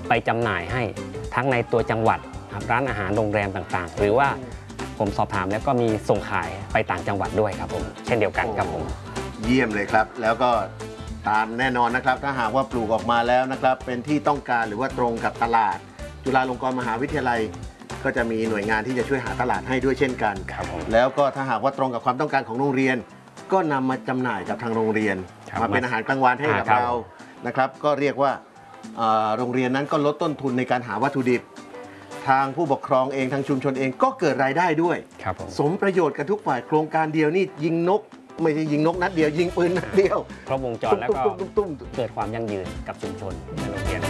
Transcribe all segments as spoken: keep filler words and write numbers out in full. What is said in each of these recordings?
ไปจำหน่ายให้ทั้งในตัวจังหวัดร้านอาหารโรงแรมต่างๆหรือว่าผมสอบถามแล้วก็มีส่งขายไปต่างจังหวัดด้วยครับผมเช่นเดียวกันครับผมเยี่ยมเลยครับแล้วก็ตามแน่นอนนะครับถ้าหากว่าปลูกออกมาแล้วนะครับเป็นที่ต้องการหรือว่าตรงกับตลาดจุฬาลงกรณ์มหาวิทยาลัยก็จะมีหน่วยงานที่จะช่วยหาตลาดให้ด้วยเช่นกันครับผมแล้วก็ถ้าหากว่าตรงกับความต้องการของโรงเรียนก็นำมาจำหน่ายกับทางโรงเรียนมาเป็นอาหารกลางวันให้กับเรานะครับก็เรียกว่าโรงเรียนนั้นก็ลดต้นทุนในการหาวัตถุดิบทางผู้ปกครองเองทางชุมชนเองก็เกิดรายได้ด้วยสมประโยชน์กันทุกฝ่ายโครงการเดียวนี่ยิงนกไม่ใช่ยิงนกนัดเดียวยิงปืนนัดเดียวครบวงจรแล้วก็เกิดความยั่งยืนกับชุมชนในโรงเรียน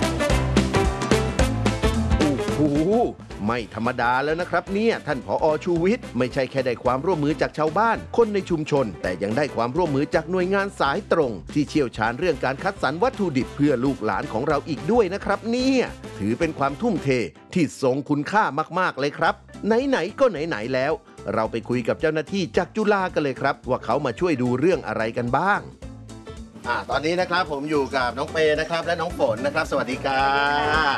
โอ้โหไม่ธรรมดาแล้วนะครับเนี่ยท่านผอ.ชูวิทย์ไม่ใช่แค่ได้ความร่วมมือจากชาวบ้านคนในชุมชนแต่ยังได้ความร่วมมือจากหน่วยงานสายตรงที่เชี่ยวชาญเรื่องการคัดสรรวัตถุดิบเพื่อลูกหลานของเราอีกด้วยนะครับเนี่ยถือเป็นความทุ่มเทที่ทรงคุณค่ามากๆเลยครับไหนๆก็ไหนๆแล้วเราไปคุยกับเจ้าหน้าที่จากจุฬากันเลยครับว่าเขามาช่วยดูเรื่องอะไรกันบ้างอ่าตอนนี้นะครับผมอยู่กับน้องเปนะครับและน้องฝนนะครับสวัสดีครับ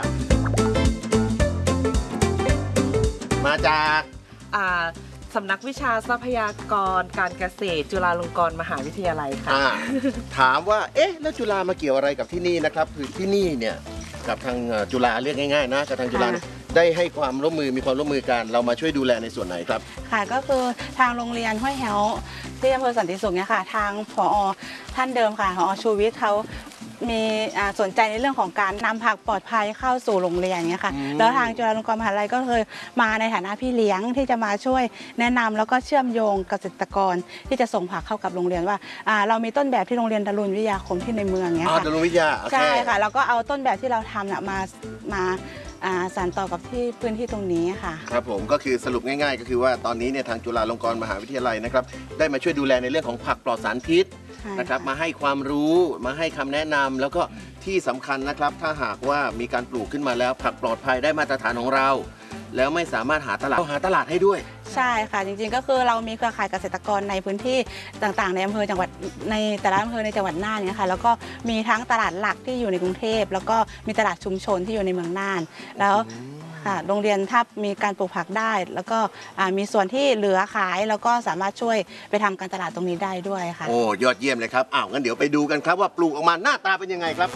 มาจากสำนักวิชาทรัพยากรการเกษตรจุฬาลงกรณ์มหาวิทยาลัยค่ะถามว่าเอ๊ะแล้วจุฬามาเกี่ยวอะไรกับที่นี่นะครับคือที่นี่เนี่ยกับทางจุฬาเรียกง่ายๆนะกับทางจุฬาได้ให้ความร่วมมือมีความร่วมมือกันเรามาช่วยดูแลในส่วนไหนครับค่ะก็คือทางโรงเรียนห้วยแฮวที่อำเภอสันติสุขเนี่ยค่ะทางผอ.ท่านเดิมค่ะผอ.ชูวิทย์เขามีสนใจในเรื่องของการนำผักปลอดภัยเข้าสู่โรงเรียนเนี่ยค่ะแล้วทางจุฬาลงกรณ์มหาวิทยาลัยก็เคยมาในฐานะพี่เลี้ยงที่จะมาช่วยแนะนำแล้วก็เชื่อมโยงเกษตรกรที่จะส่งผักเข้ากับโรงเรียนว่าเรามีต้นแบบที่โรงเรียนดารุณวิทยาคมที่ในเมืองเนี่ยค่ะดารุณวิทยาใช่ค่ะแล้วก็เอาต้นแบบที่เราทำเนี่ยมามาสานต่อกับที่พื้นที่ตรงนี้ค่ะครับผมก็คือสรุปง่ายๆก็คือว่าตอนนี้เนี่ยทางจุฬาลงกรณ์มหาวิทยาลัยนะครับได้มาช่วยดูแลในเรื่องของผักปลอดสารพิษนะครับมาให้ความรู้มาให้คำแนะนำแล้วก็ที่สำคัญนะครับถ้าหากว่ามีการปลูกขึ้นมาแล้วผักปลอดภัยได้มาตรฐานของเราแล้วไม่สามารถหาตลาดหาตลาดให้ด้วยใช่ค่ะจริงๆก็คือเรามีเครือข่ายเกษตรกรในพื้นที่ต่างๆในอำเภอจังหวัดในแต่ละอำเภอในจังหวัดน่านเนี่ยค่ะแล้วก็มีทั้งตลาดหลักที่อยู่ในกรุงเทพแล้วก็มีตลาดชุมชนที่อยู่ในเมืองน่านแล้วโรงเรียนถ้ามีการปลูกผักได้แล้วก็มีส่วนที่เหลือขายแล้วก็สามารถช่วยไปทำการตลาดตรงนี้ได้ด้วยค่ะโอ้ยอดเยี่ยมเลยครับอ้าวงั้นเดี๋ยวไปดูกันครับว่าปลูกออกมาหน้าตาเป็นยังไงครับ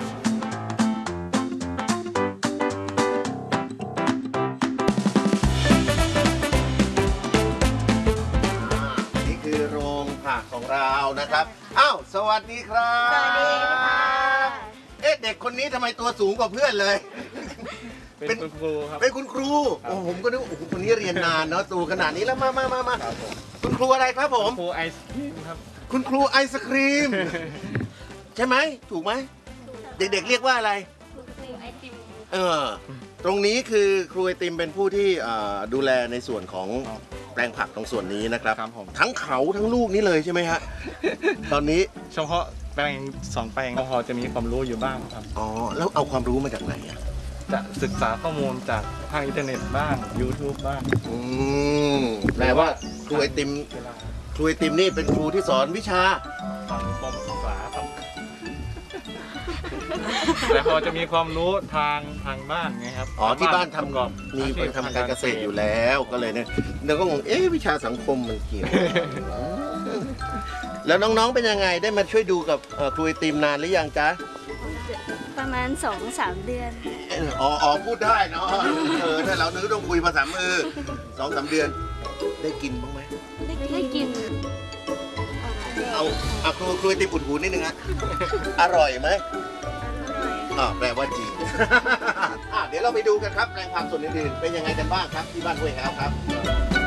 นี่คือโรงผักของเรานะครับอ้าวสวัสดีครับสวัสดีค่ะเอ๊ะเด็กคนนี้ทำไมตัวสูงกว่าเพื่อนเลยเป็นคุณครูครับเป็นคุณครูโอ้ผมก็นึกโอ้โหคนนี้เรียนนานเนาะตัวขนาดนี้แล้วมามามามาคุณครูอะไรครับผมครูไอศครีมครับคุณครูไอศครีมใช่ไหมถูกไหมเด็กๆเรียกว่าอะไรครูไอติมเออตรงนี้คือครูไอติมเป็นผู้ที่ดูแลในส่วนของแปลงผักตรงส่วนนี้นะครับทั้งเขาทั้งลูกนี้เลยใช่ไหมฮะตอนนี้เฉพาะแปลงสองแปลงก็พอจะมีความรู้อยู่บ้างครับอ๋อแล้วเอาความรู้มาจากไหนอ่ะจะศึกษาข้อมูลจากทางอินเทอร์เน็ตบ้าง YouTube บ้างอืมแปลว่าครูไอติมครูไอติมนี่เป็นครูที่สอนวิชาสอนปมศึกษาครับแต่พอจะมีความรู้ทางทางบ้านไงครับอ๋อที่บ้านทำก่อนมีไปทำการเกษตรอยู่แล้วก็เลยเนี่ยเราก็งงเอ๊ะวิชาสังคมมันเกี่ยวแล้วน้องๆเป็นยังไงได้มาช่วยดูกับครูไอติมนานหรือยังจ๊ะประมาณ สองถึงสาม เดือนอ๋ออ๋อพูดได้เนาะเออถ้าเรานึกต้องคุยภาษามือ สองสาม เดือนได้กินบ้างไหมได้กินเอาเอาครูครูติปุ่นหูนิดนึงฮะอร่อยไหมอ๋อแปลว่าจริงเดี๋ยวเราไปดูกันครับแปลงผักส่วนอื่นๆเป็นยังไงกันบ้างครับที่บ้านห้วยแฮวครับ